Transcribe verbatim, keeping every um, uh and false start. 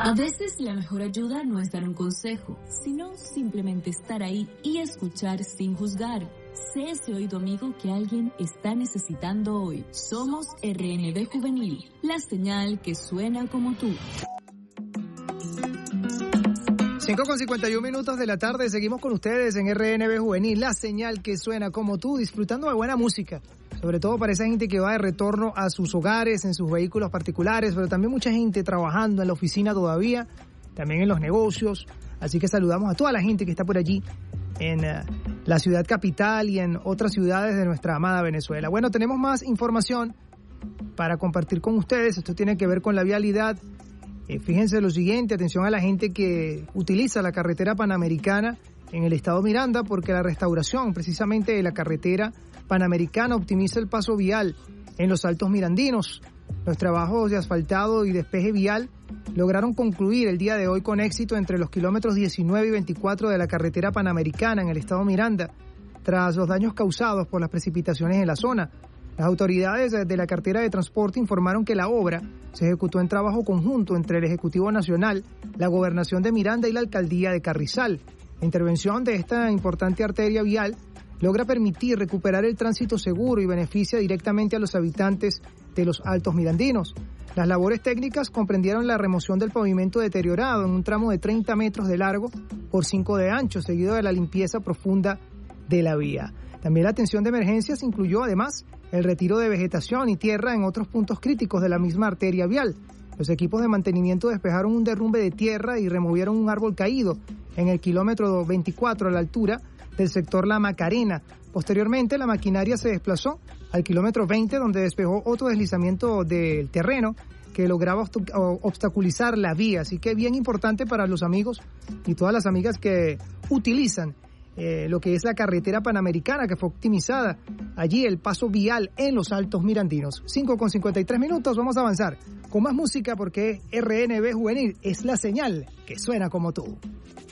A veces la mejor ayuda no es dar un consejo, sino simplemente estar ahí y escuchar sin juzgar. Sé ese oído amigo que alguien está necesitando hoy. Somos R N B Juvenil, la señal que suena como tú. cinco con cincuenta y un minutos de la tarde, seguimos con ustedes en R N B Juvenil, la señal que suena como tú, disfrutando de buena música, sobre todo para esa gente que va de retorno a sus hogares, en sus vehículos particulares, pero también mucha gente trabajando en la oficina todavía, también en los negocios, así que saludamos a toda la gente que está por allí en uh, la ciudad capital y en otras ciudades de nuestra amada Venezuela. Bueno, tenemos más información para compartir con ustedes, esto tiene que ver con la vialidad. Eh, fíjense lo siguiente, atención a la gente que utiliza la carretera panamericana en el estado Miranda, porque la restauración precisamente de la carretera panamericana optimiza el paso vial en los Altos Mirandinos. Los trabajos de asfaltado y despeje vial lograron concluir el día de hoy con éxito entre los kilómetros diecinueve y veinticuatro de la carretera panamericana en el estado Miranda, tras los daños causados por las precipitaciones en la zona. Las autoridades de la cartera de transporte informaron que la obra se ejecutó en trabajo conjunto entre el Ejecutivo Nacional, la Gobernación de Miranda y la Alcaldía de Carrizal. La intervención de esta importante arteria vial logra permitir recuperar el tránsito seguro y beneficia directamente a los habitantes de los Altos Mirandinos. Las labores técnicas comprendieron la remoción del pavimento deteriorado en un tramo de treinta metros de largo por cinco de ancho, seguido de la limpieza profunda de la vía. También la atención de emergencias incluyó además el retiro de vegetación y tierra en otros puntos críticos de la misma arteria vial. Los equipos de mantenimiento despejaron un derrumbe de tierra y removieron un árbol caído en el kilómetro veinticuatro a la altura del sector La Macarena. Posteriormente, la maquinaria se desplazó al kilómetro veinte, donde despejó otro deslizamiento del terreno que lograba obstaculizar la vía. Así que bien importante para los amigos y todas las amigas que utilizan Eh, lo que es la carretera panamericana, que fue optimizada allí el paso vial en los Altos Mirandinos. cinco con cincuenta y tres minutos, vamos a avanzar con más música porque R N B Juvenil es la señal que suena como tú.